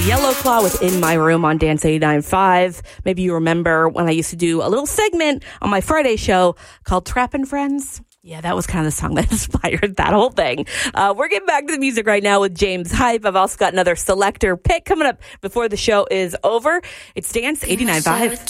Yellow Claw with In My Room on Dance 89.5. Maybe you remember when I used to do a little segment on my Friday show called Trappin' Friends. Yeah, that was kind of the song that inspired that whole thing. We're getting back to the music right now with James Hype. I've also got another selector pick coming up before the show is over. It's Dance 89.5.